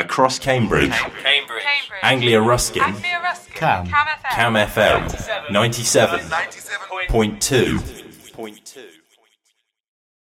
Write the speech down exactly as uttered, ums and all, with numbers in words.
Across Cambridge. Cambridge. Anglia Ruskin. Anglia Ruskin. Cam. Cam F M. Cam F M. ninety-seven point two. Point two.